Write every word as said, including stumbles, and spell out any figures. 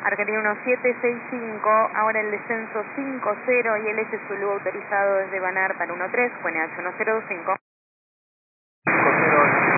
Argentina uno siete seis cinco, ahora el descenso cinco cero y el S Zulu autorizado desde Banar para uno tres, Q N H uno cero dos cinco. cinco cero